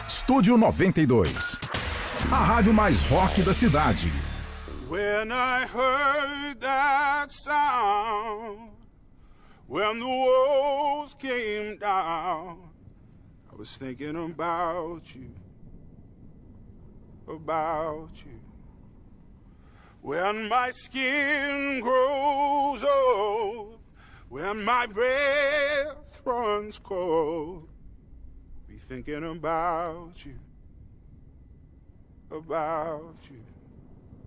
Estúdio 92. A rádio mais rock da cidade. When I heard that sound, when the walls came down, I was thinking about you, about you. When my skin grows old, when my breath runs cold, be thinking about you, about you.